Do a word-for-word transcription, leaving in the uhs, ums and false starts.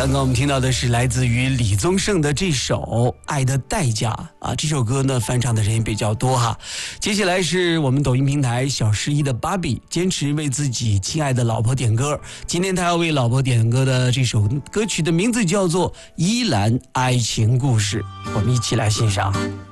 刚刚我们听到的是来自于李宗盛的这首《爱的代价》啊，这首歌呢翻唱的人也比较多哈。接下来是我们抖音平台小十一的芭比，坚持为自己亲爱的老婆点歌。今天他要为老婆点歌的这首歌曲的名字叫做《依兰爱情故事》，我们一起来欣赏。